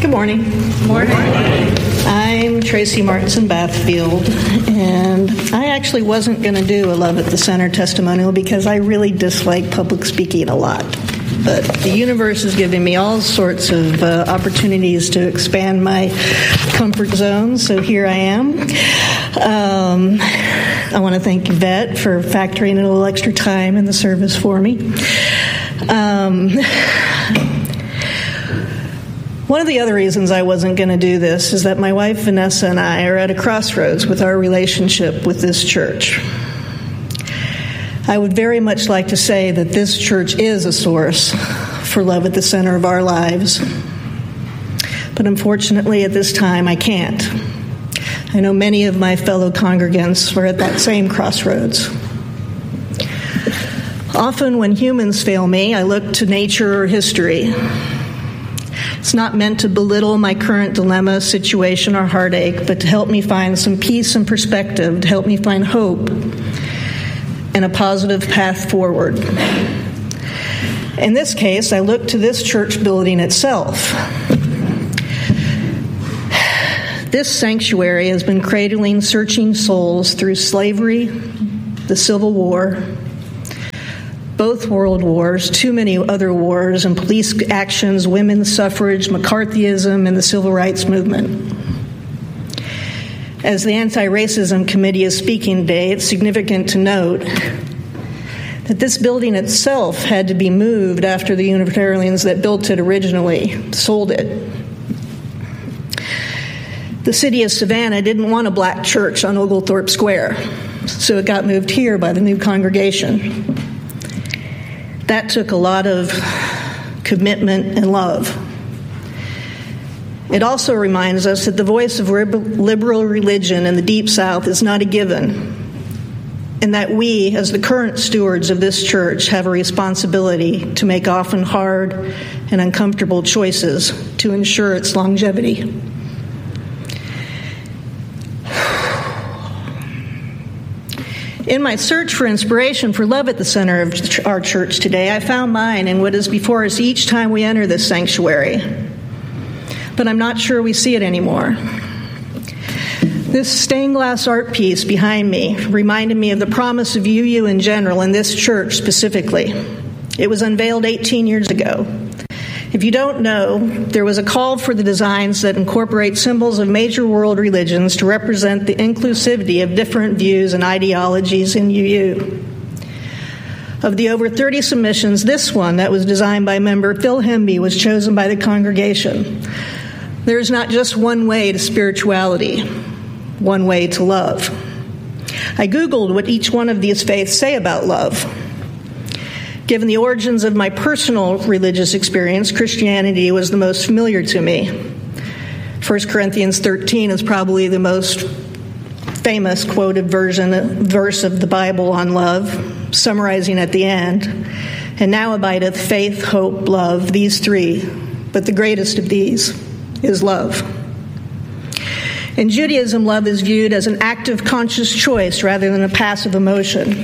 Good morning. Morning. I'm Tracy Martinson Bathfield, and I actually wasn't going to do a Love at the Center testimonial because I really dislike public speaking a lot. But the universe is giving me all sorts of opportunities to expand my comfort zone, so here I am. I want to thank Yvette for factoring in a little extra time in the service for me. One of the other reasons I wasn't going to do this is that my wife Vanessa and I are at a crossroads with our relationship with this church. I would very much like to say that this church is a source for love at the center of our lives. But unfortunately, at this time, I can't. I know many of my fellow congregants are at that same crossroads. Often when humans fail me, I look to nature or history. It's not meant to belittle my current dilemma, situation, or heartache, but to help me find some peace and perspective, to help me find hope and a positive path forward. In this case, I look to this church building itself. This sanctuary has been cradling searching souls through slavery, the Civil War, both world wars, too many other wars, and police actions, women's suffrage, McCarthyism, and the civil rights movement. As the Anti-Racism Committee is speaking today, it's significant to note that this building itself had to be moved after the Unitarians that built it originally sold it. The city of Savannah didn't want a black church on Oglethorpe Square, so it got moved here by the new congregation. That took a lot of commitment and love. It also reminds us that the voice of liberal religion in the Deep South is not a given, and that we, as the current stewards of this church, have a responsibility to make often hard and uncomfortable choices to ensure its longevity. In my search for inspiration for love at the center of our church today, I found mine in what is before us each time we enter this sanctuary. But I'm not sure we see it anymore. This stained glass art piece behind me reminded me of the promise of UU in general and this church specifically. It was unveiled 18 years ago. If you don't know, there was a call for the designs that incorporate symbols of major world religions to represent the inclusivity of different views and ideologies in UU. Of the over 30 submissions, this one that was designed by member Phil Hemby was chosen by the congregation. There is not just one way to spirituality, one way to love. I Googled what each one of these faiths say about love. Given the origins of my personal religious experience, Christianity was the most familiar to me. 1 Corinthians 13 is probably the most famous quoted verse of the Bible on love, summarizing at the end, "And now abideth faith, hope, love, these three, but the greatest of these is love." In Judaism, love is viewed as an active, conscious choice rather than a passive emotion.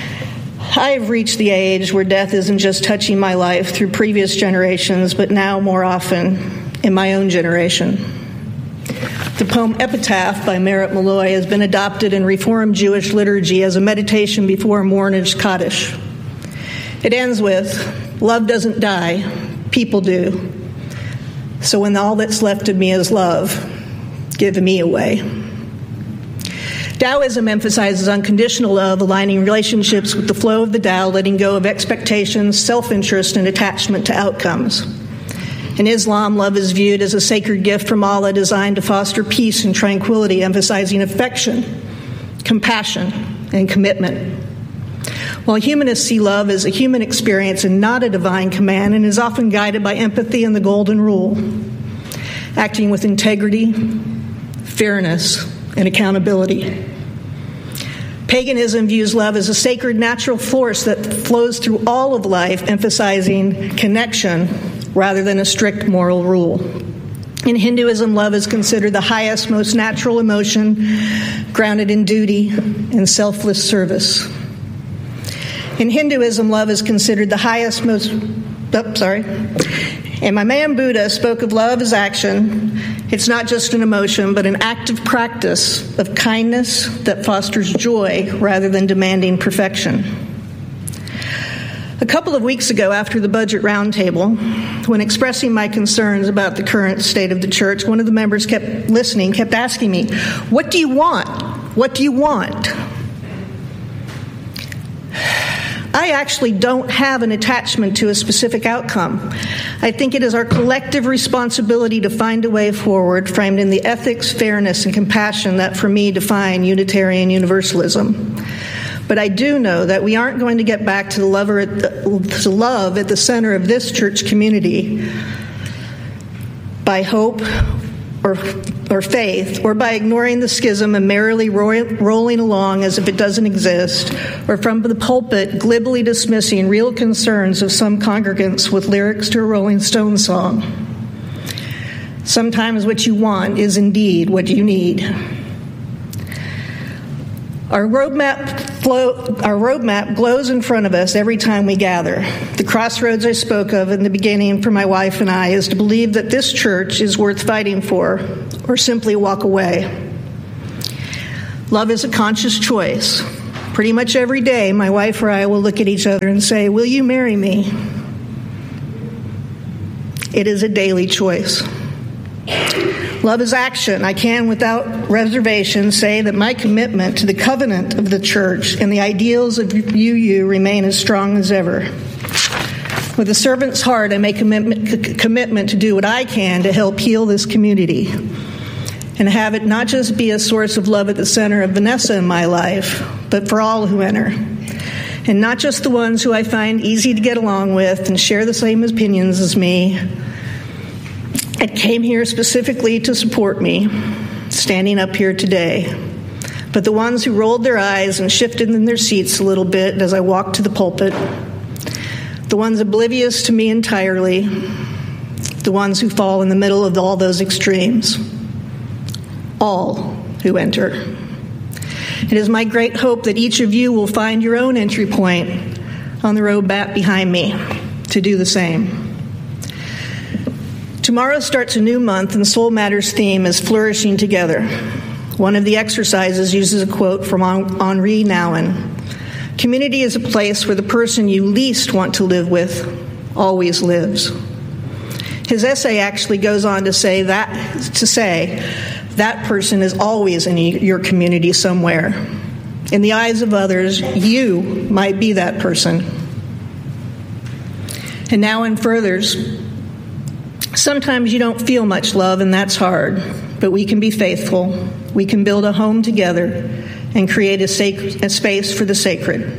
I have reached the age where death isn't just touching my life through previous generations, but now more often in my own generation. The poem Epitaph by Merit Malloy has been adopted in Reformed Jewish liturgy as a meditation before Mourner's Kaddish. It ends with, "Love doesn't die, people do. So when all that's left of me is love, give me away." Taoism emphasizes unconditional love, aligning relationships with the flow of the Tao, letting go of expectations, self-interest, and attachment to outcomes. In Islam, love is viewed as a sacred gift from Allah designed to foster peace and tranquility, emphasizing affection, compassion, and commitment. While humanists see love as a human experience and not a divine command, and is often guided by empathy and the golden rule, acting with integrity, fairness, and accountability. Paganism views love as a sacred natural force that flows through all of life, emphasizing connection rather than a strict moral rule. In Hinduism, love is considered the highest, most natural emotion, grounded in duty and selfless service. In Hinduism, love is considered the highest, most And my man Buddha spoke of love as action. It's not just an emotion, but an active practice of kindness that fosters joy rather than demanding perfection. A couple of weeks ago, after the budget roundtable, when expressing my concerns about the current state of the church, one of the members kept asking me, "What do you want? What do you want?" I actually don't have an attachment to a specific outcome. I think it is our collective responsibility to find a way forward framed in the ethics, fairness, and compassion that, for me, define Unitarian Universalism. But I do know that we aren't going to get back to love at the center of this church community by hope or faith, or by ignoring the schism and merrily rolling along as if it doesn't exist, or from the pulpit glibly dismissing real concerns of some congregants with lyrics to a Rolling Stones song. Sometimes what you want is indeed what you need. Our roadmap glows in front of us every time we gather. The crossroads I spoke of in the beginning for my wife and I is to believe that this church is worth fighting for, or simply walk away. Love is a conscious choice. Pretty much every day, my wife or I will look at each other and say, "Will you marry me?" It is a daily choice. Love is action. I can, without reservation, say that my commitment to the covenant of the church and the ideals of UU remain as strong as ever. With a servant's heart, I make a commitment to do what I can to help heal this community and have it not just be a source of love at the center of Vanessa in my life, but for all who enter. And not just the ones who I find easy to get along with and share the same opinions as me. It came here specifically to support me, standing up here today. But the ones who rolled their eyes and shifted in their seats a little bit as I walked to the pulpit, the ones oblivious to me entirely, the ones who fall in the middle of all those extremes, all who enter. It is my great hope that each of you will find your own entry point on the road back behind me to do the same. Tomorrow starts a new month, and Soul Matters' theme is flourishing together. One of the exercises uses a quote from Henri Nouwen. Community is a place where the person you least want to live with always lives. His essay actually goes on to say that person is always in your community somewhere. In the eyes of others, you might be that person. And Nouwen furthers, sometimes you don't feel much love, and that's hard, but we can be faithful. We can build a home together and create a space for the sacred.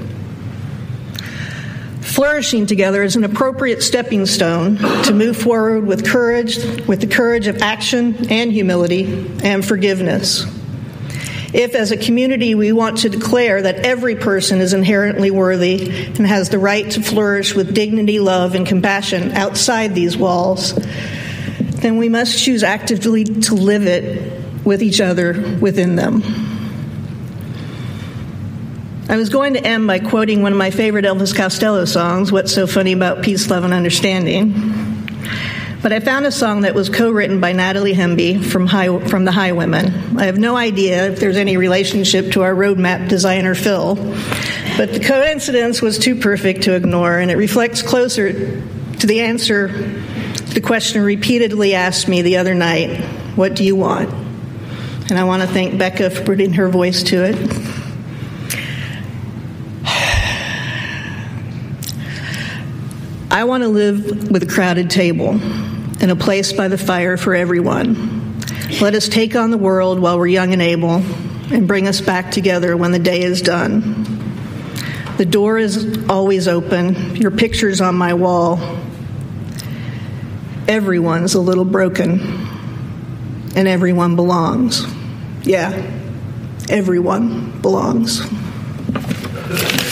Flourishing together is an appropriate stepping stone to move forward with the courage of action and humility and forgiveness. If, as a community, we want to declare that every person is inherently worthy and has the right to flourish with dignity, love, and compassion outside these walls, then we must choose actively to live it with each other within them. I was going to end by quoting one of my favorite Elvis Costello songs, What's So Funny About Peace, Love, and Understanding. But I found a song that was co-written by Natalie Hemby from the Highwomen. I have no idea if there's any relationship to our roadmap designer, Phil, but the coincidence was too perfect to ignore, and it reflects closer to the answer to the question repeatedly asked me the other night, what do you want? And I want to thank Becca for putting her voice to it. I want to live with a crowded table and a place by the fire for everyone. Let us take on the world while we're young and able and bring us back together when the day is done. The door is always open. Your picture's on my wall. Everyone's a little broken, and everyone belongs. Yeah, everyone belongs.